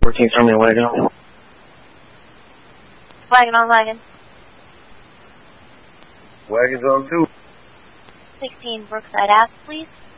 14 Terminal Wagon. Wagon on wagon. Wagon's on 2. 16 Brookside Ave, please.